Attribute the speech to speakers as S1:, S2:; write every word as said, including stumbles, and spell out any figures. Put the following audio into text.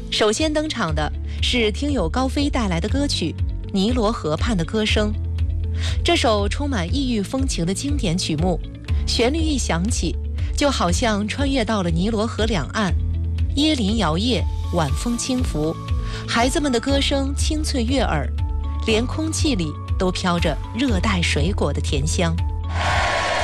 S1: 首先登场的是听友高飞带来的歌曲《尼罗河畔的歌声》。这首充满异域风情的经典曲目，旋律一响起，就好像穿越到了尼罗河两岸。椰林摇曳，晚风轻拂，孩子们的歌声清脆悦耳，连空气里都飘着热带水果的甜香。